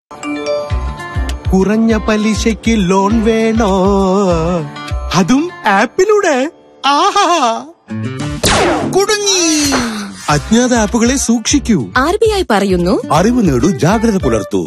കുറഞ്ഞ പലിശയ്ക്ക് ലോൺ വേണോ? അതും ആപ്പിലൂടെ? ആഹാ, കുടുങ്ങി. അജ്ഞാത ആപ്പുകളെ സൂക്ഷിക്കൂ. RBI പറയുന്നു, അറിവ് നേടൂ, ജാഗ്രത പുലർത്തൂ.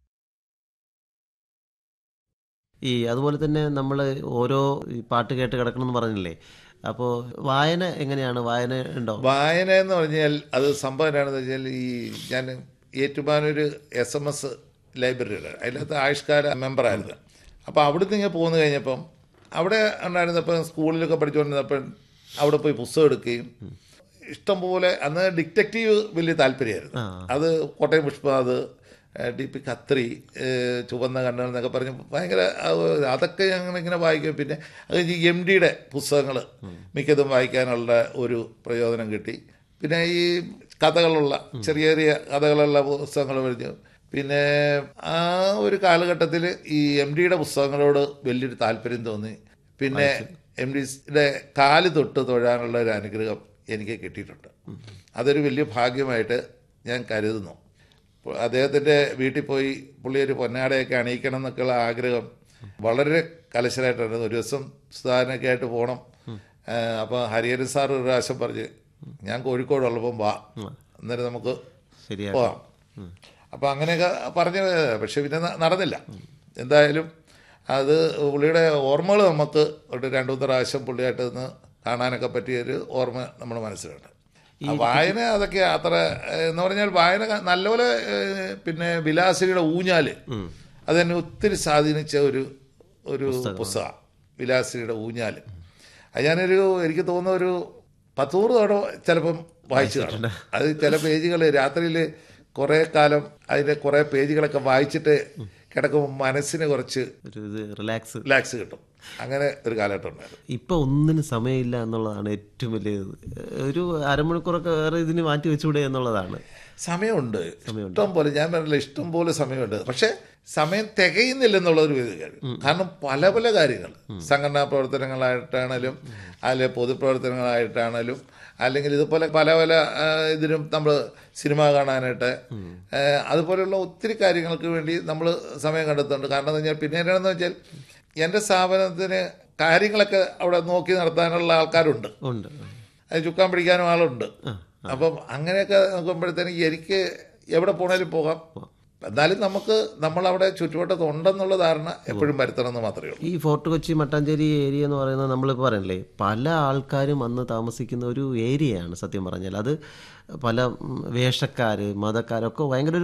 അതുപോലെ തന്നെ നമ്മൾ ഓരോ പാട്ട് കേട്ട് കിടക്കണം എന്ന് പറഞ്ഞില്ലേ, അപ്പോൾ വായന എങ്ങനെയാണ്? വായന ഉണ്ടോ? വായന എന്ന് പറഞ്ഞാൽ അത് സംഭവം എന്താണെന്ന് വെച്ചാൽ, ഞാൻ ഏറ്റുമാനൂർ SMS ലൈബ്രറിയുടെ അതിനകത്ത് ആയുഷ്കാല മെമ്പറായിരുന്നു. അപ്പോൾ അവിടുന്ന് ഇങ്ങനെ പോന്നു കഴിഞ്ഞപ്പം അവിടെ ഉണ്ടായിരുന്നപ്പോൾ സ്കൂളിലൊക്കെ പഠിച്ചുകൊണ്ടിരുന്നപ്പോൾ അവിടെ പോയി പുസ്തകം എടുക്കുകയും ഇഷ്ടംപോലെ, അന്ന് ഡിറ്റക്റ്റീവ് വലിയ താല്പര്യമായിരുന്നു. അത് കോട്ടയം പുഷ്പനാഥ്, DP ഖത്രി, ചുവന്ന കണ്ണുകൾ എന്നൊക്കെ പറഞ്ഞ് ഭയങ്കര അതൊക്കെ ഞങ്ങളിങ്ങനെ വായിക്കും. പിന്നെ അത് MDയുടെ പുസ്തകങ്ങൾ മിക്കതും വായിക്കാനുള്ള ഒരു പ്രയോജനം കിട്ടി. പിന്നെ ഈ കഥകളുള്ള ചെറിയ ചെറിയ കഥകളുള്ള പുസ്തകങ്ങൾ പഠിച്ചു. പിന്നെ ആ ഒരു കാലഘട്ടത്തിൽ ഈ MDയുടെ പുസ്തകങ്ങളോട് വലിയൊരു താല്പര്യം തോന്നി. പിന്നെ MDയുടെ കാല് തൊട്ട് തൊഴാനുള്ള ഒരു അനുഗ്രഹം എനിക്ക് കിട്ടിയിട്ടുണ്ട്. അതൊരു വലിയ ഭാഗ്യമായിട്ട് ഞാൻ കരുതുന്നു. അദ്ദേഹത്തിൻ്റെ വീട്ടിൽ പോയി പുള്ളി ഒരു പൊന്നാടയൊക്കെ അണിയിക്കണം എന്നൊക്കെയുള്ള ആഗ്രഹം വളരെ കലശലായിട്ടുണ്ട്. ഒരു ദിവസം സുധാകരനൊക്കെ ആയിട്ട് പോകണം. അപ്പോൾ ഹരിഹരൻ സാർ ഒരു പ്രാവശ്യം പറഞ്ഞ്, ഞാൻ കോഴിക്കോടുള്ളപ്പം വാ, അന്നേരം നമുക്ക് പോകാം. അപ്പോൾ അങ്ങനെയൊക്കെ പറഞ്ഞ്, പക്ഷെ പിന്നെ നടന്നില്ല. എന്തായാലും അത് പുള്ളിയുടെ ഓർമ്മകൾ നമുക്ക് ഒരു 2-3 പ്രാവശ്യം പുള്ളിയായിട്ട് നിന്ന് കാണാനൊക്കെ പറ്റിയൊരു ഓർമ്മ നമ്മുടെ മനസ്സിലുണ്ട്. വായന അതൊക്കെ അത്ര എന്ന് പറഞ്ഞാൽ വായന നല്ലപോലെ. പിന്നെ വിലാസിനിയുടെ ഊഞ്ഞാല് അതെന്നെ ഒത്തിരി സ്വാധീനിച്ച ഒരു പുസ്തകമാണ് വിലാസിനിയുടെ ഊഞ്ഞാല്. അത് എനിക്ക് തോന്നുന്ന ഒരു 10-100 തവണ ചിലപ്പം വായിച്ചു കാണും. അത് ചില പേജുകൾ രാത്രിയിൽ കുറേ കാലം അതിൻ്റെ കുറേ പേജുകളൊക്കെ വായിച്ചിട്ട് കിടക്കുമ്പോൾ മനസ്സിന് കുറച്ച് റിലാക്സ് കിട്ടും. അങ്ങനെ ഒരു കാലഘട്ടം ഉണ്ടായിരുന്നു. ഇപ്പം ഒന്നിനും സമയമില്ല എന്നുള്ളതാണ് ഏറ്റവും വലിയത്. ഒരു അരമണിക്കൂറൊക്കെ വേറെ ഇതിന് മാറ്റി വെച്ചുകൂടെ എന്നുള്ളതാണ്. സമയമുണ്ട്, ഇഷ്ടം പോലെ. ഞാൻ പറഞ്ഞില്ല, ഇഷ്ടം പോലെ സമയമുണ്ട്. പക്ഷെ സമയം തികയുന്നില്ലെന്നുള്ളൊരു കാര്യം. കാരണം പല പല കാര്യങ്ങൾ, സംഘടനാ പ്രവർത്തനങ്ങളായിട്ടാണേലും അല്ലെ പൊതുപ്രവർത്തനങ്ങളായിട്ടാണേലും അല്ലെങ്കിൽ ഇതുപോലെ പല പല ഇതിനും നമ്മൾ സിനിമ കാണാനായിട്ട് അതുപോലെയുള്ള ഒത്തിരി കാര്യങ്ങൾക്ക് വേണ്ടി നമ്മൾ സമയം കണ്ടെത്തുന്നുണ്ട്. കാരണം എന്ന് പറഞ്ഞാൽ പിന്നെ എന്താണെന്ന് വെച്ചാൽ എൻ്റെ സ്ഥാപനത്തിന് കാര്യങ്ങളൊക്കെ അവിടെ നോക്കി നടത്താനുള്ള ആൾക്കാരുണ്ട്, അത് ചുക്കാൻ പിടിക്കാനും ആളുണ്ട്. അപ്പം അങ്ങനെയൊക്കെ നോക്കുമ്പോഴത്തേനും എനിക്ക് എവിടെ പോണേലും പോകാം. എന്നാലും നമ്മളവിടെ ചുറ്റുവട്ടത്ത് ഉണ്ടെന്നുള്ള ധാരണ എപ്പോഴും വരുത്തണമെന്ന് മാത്രമേ ഉള്ളൂ. ഈ ഫോർട്ട് കൊച്ചി മട്ടാഞ്ചേരി ഏരിയ എന്ന് പറയുന്നത് നമ്മളിപ്പോൾ പറയണില്ലേ, പല ആൾക്കാരും വന്ന് താമസിക്കുന്ന ഒരു ഏരിയയാണ് സത്യം പറഞ്ഞാൽ. അത് പല വേഷക്കാർ, മതക്കാരൊക്കെ ഭയങ്കര